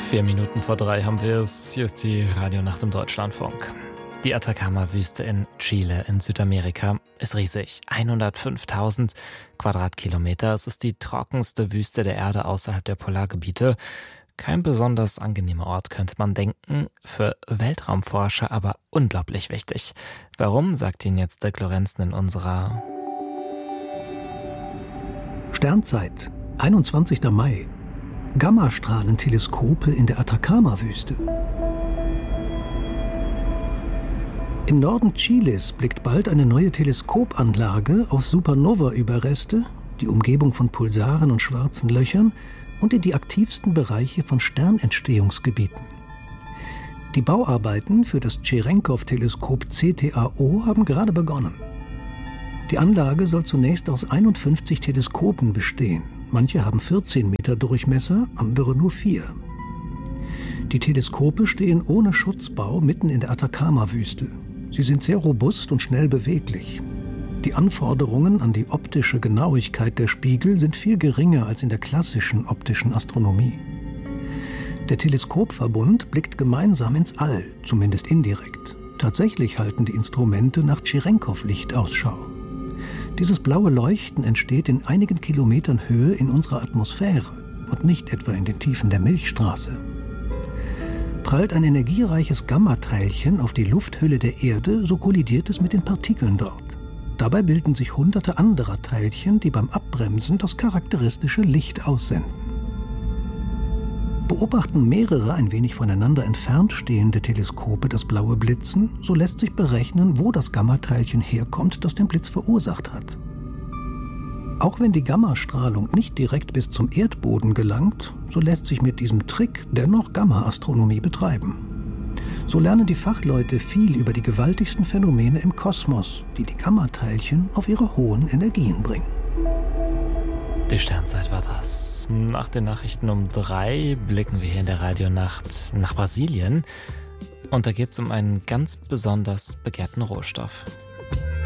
4:04 haben wir es. Hier ist die Radionacht im Deutschlandfunk. Die Atacama-Wüste in Chile in Südamerika ist riesig. 105.000 Quadratkilometer. Es ist die trockenste Wüste der Erde außerhalb der Polargebiete. Kein besonders angenehmer Ort, könnte man denken. Für Weltraumforscher aber unglaublich wichtig. Warum, sagt Ihnen jetzt Dirk Lorenzen in unserer Sternzeit, 21. Mai. Gammastrahlenteleskope in der Atacama-Wüste. Im Norden Chiles blickt bald eine neue Teleskopanlage auf Supernova-Überreste, die Umgebung von Pulsaren und schwarzen Löchern und in die aktivsten Bereiche von Sternentstehungsgebieten. Die Bauarbeiten für das Cherenkov-Teleskop CTAO haben gerade begonnen. Die Anlage soll zunächst aus 51 Teleskopen bestehen. Manche haben 14 Meter Durchmesser, andere nur 4. Die Teleskope stehen ohne Schutzbau mitten in der Atacama-Wüste. Sie sind sehr robust und schnell beweglich. Die Anforderungen an die optische Genauigkeit der Spiegel sind viel geringer als in der klassischen optischen Astronomie. Der Teleskopverbund blickt gemeinsam ins All, zumindest indirekt. Tatsächlich halten die Instrumente nach Cherenkov-Licht Ausschau. Dieses blaue Leuchten entsteht in einigen Kilometern Höhe in unserer Atmosphäre und nicht etwa in den Tiefen der Milchstraße. Prallt ein energiereiches Gammateilchen auf die Lufthülle der Erde, so kollidiert es mit den Partikeln dort. Dabei bilden sich hunderte anderer Teilchen, die beim Abbremsen das charakteristische Licht aussenden. Beobachten mehrere ein wenig voneinander entfernt stehende Teleskope das blaue Blitzen, so lässt sich berechnen, wo das Gammateilchen herkommt, das den Blitz verursacht hat. Auch wenn die Gammastrahlung nicht direkt bis zum Erdboden gelangt, so lässt sich mit diesem Trick dennoch Gamma-Astronomie betreiben. So lernen die Fachleute viel über die gewaltigsten Phänomene im Kosmos, die die Gammateilchen auf ihre hohen Energien bringen. Die Sternzeit war das. Nach den Nachrichten um 3 blicken wir hier in der Radionacht nach Brasilien. Und da geht es um einen ganz besonders begehrten Rohstoff.